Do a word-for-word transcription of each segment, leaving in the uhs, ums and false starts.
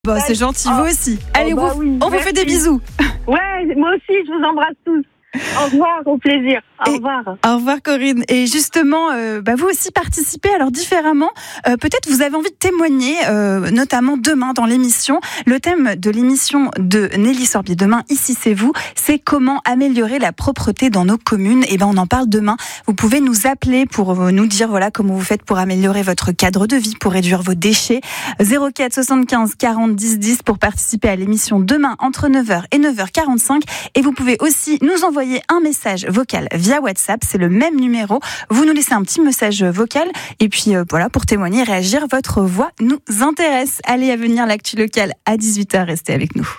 Bon, c'est gentil, oh, vous aussi. Allez, oh bah vous, oui, on vous merci. fait des bisous. Ouais, moi aussi, je vous embrasse tous. Au revoir, au plaisir. Au Et, revoir. Au revoir Corinne. Et justement, euh, bah vous aussi participez, alors différemment. Euh, peut-être vous avez envie de témoigner, euh, notamment demain dans l'émission. Le thème de l'émission de Nelly Sorbier, demain, ici c'est vous, c'est comment améliorer la propreté dans nos communes. Et ben on en parle demain. Vous pouvez nous appeler pour nous dire voilà comment vous faites pour améliorer votre cadre de vie, pour réduire vos déchets. zéro quatre soixante-quinze quarante dix dix pour participer à l'émission demain entre neuf heures et neuf heures quarante-cinq. Et vous pouvez aussi nous envoyer un message vocal via WhatsApp, c'est le même numéro. Vous nous laissez un petit message vocal et puis euh, voilà, pour témoigner, réagir, votre voix nous intéresse. Allez, à venir l'actu locale à dix-huit heures, restez avec nous.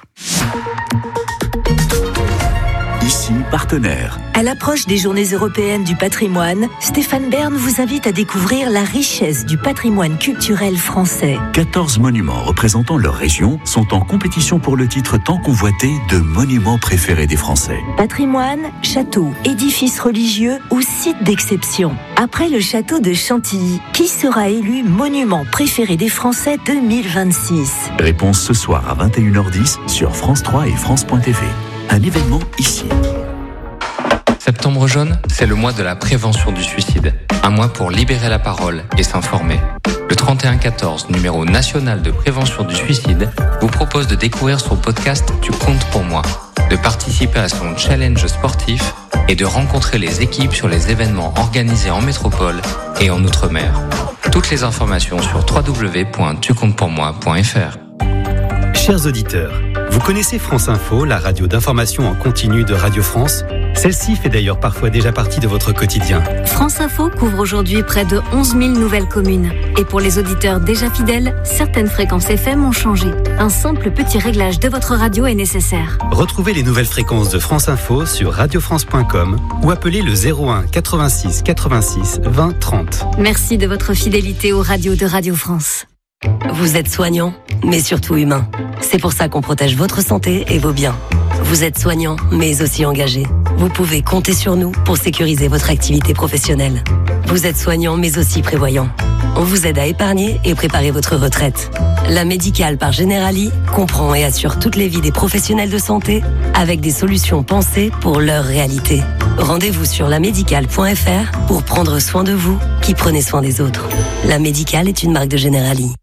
Ici, partenaire. À l'approche des Journées européennes du patrimoine, Stéphane Bern vous invite à découvrir la richesse du patrimoine culturel français. quatorze monuments représentant leur région sont en compétition pour le titre tant convoité de monuments préférés des Français. Patrimoine, châteaux, édifices religieux ou sites d'exception. Après le château de Chantilly, qui sera élu monument préféré des Français deux mille vingt-six? Réponse ce soir à vingt et une heures dix sur France trois et France point T V. Un événement ici. Septembre jaune, c'est le mois de la prévention du suicide. Un mois pour libérer la parole et s'informer. Le trente et un quatorze, numéro national de prévention du suicide, vous propose de découvrir son podcast « Tu comptes pour moi », de participer à son challenge sportif et de rencontrer les équipes sur les événements organisés en métropole et en Outre-mer. Toutes les informations sur w w w point tu comptes pour moi point f r. Chers auditeurs, vous connaissez France Info, la radio d'information en continu de Radio France? Celle-ci fait d'ailleurs parfois déjà partie de votre quotidien. France Info couvre aujourd'hui près de onze mille nouvelles communes. Et pour les auditeurs déjà fidèles, certaines fréquences F M ont changé. Un simple petit réglage de votre radio est nécessaire. Retrouvez les nouvelles fréquences de France Info sur radio france point com ou appelez le zéro un quatre-vingt-six quatre-vingt-six vingt trente. Merci de votre fidélité aux radios de Radio France. Vous êtes soignant, mais surtout humain. C'est pour ça qu'on protège votre santé et vos biens. Vous êtes soignant, mais aussi engagé. Vous pouvez compter sur nous pour sécuriser votre activité professionnelle. Vous êtes soignant, mais aussi prévoyant. On vous aide à épargner et préparer votre retraite. La médicale par Generali comprend et assure toutes les vies des professionnels de santé avec des solutions pensées pour leur réalité. Rendez-vous sur la médicale point f r pour prendre soin de vous qui prenez soin des autres. La médicale est une marque de Generali.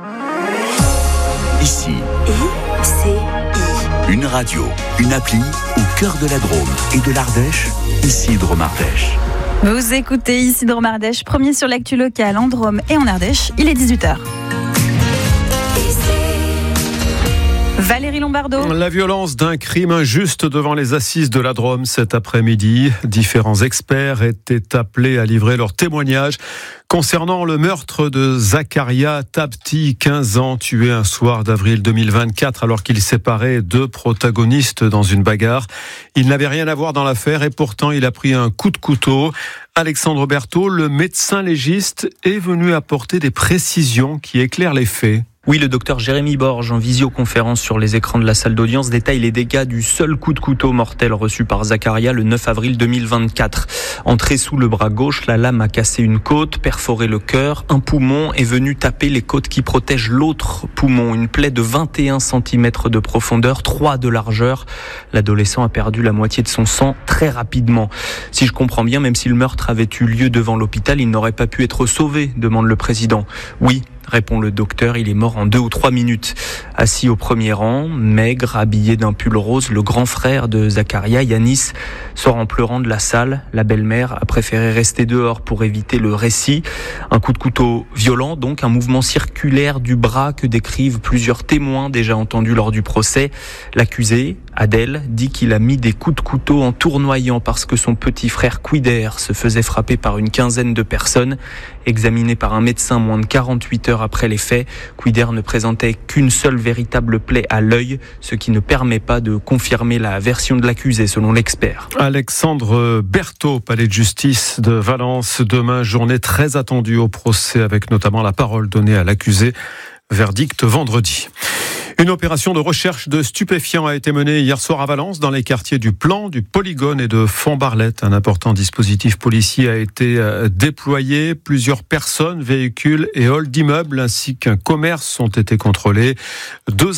Ici, I C I. une radio, une appli au cœur de la Drôme et de l'Ardèche, ici Drôme Ardèche. Vous écoutez ici Drôme Ardèche, premier sur l'actu locale en Drôme et en Ardèche, il est dix-huit heures. Valérie Lombardo. La violence d'un crime injuste devant les assises de la Drôme cet après-midi. Différents experts étaient appelés à livrer leur témoignage concernant le meurtre de Zakaria Tabti, quinze ans, tué un soir d'avril deux mille vingt-quatre alors qu'il séparait deux protagonistes dans une bagarre. Il n'avait rien à voir dans l'affaire et pourtant il a pris un coup de couteau. Alexandre Berthaud, le médecin légiste, est venu apporter des précisions qui éclairent les faits. Oui, le docteur Jérémy Borges, en visioconférence sur les écrans de la salle d'audience, détaille les dégâts du seul coup de couteau mortel reçu par Zakaria le neuf avril deux mille vingt-quatre. Entré sous le bras gauche, la lame a cassé une côte, perforé le cœur, un poumon est venu taper les côtes qui protègent l'autre poumon. Une plaie de vingt et un centimètres de profondeur, trois de largeur. L'adolescent a perdu la moitié de son sang très rapidement. Si je comprends bien, même si le meurtre avait eu lieu devant l'hôpital, il n'aurait pas pu être sauvé, demande le président. Oui, répond le docteur, il est mort en deux ou trois minutes. Assis au premier rang, maigre, habillé d'un pull rose, le grand frère de Zakaria, Yanis, sort en pleurant de la salle. La belle-mère a préféré rester dehors pour éviter le récit. Un coup de couteau violent, donc un mouvement circulaire du bras que décrivent plusieurs témoins déjà entendus lors du procès. L'accusé, Adèle, dit qu'il a mis des coups de couteau en tournoyant parce que son petit frère Quider se faisait frapper par une quinzaine de personnes. Examiné par un médecin moins de quarante-huit heures après les faits, Quider ne présentait qu'une seule véritable plaie à l'œil, ce qui ne permet pas de confirmer la version de l'accusé, selon l'expert. Alexandre Berthaud, palais de justice de Valence. Demain, journée très attendue au procès, avec notamment la parole donnée à l'accusé. Verdict vendredi. Une opération de recherche de stupéfiants a été menée hier soir à Valence, dans les quartiers du Plan, du Polygone et de Font-Barlette. Un important dispositif policier a été déployé. Plusieurs personnes, véhicules et halls d'immeubles ainsi qu'un commerce ont été contrôlés. Deux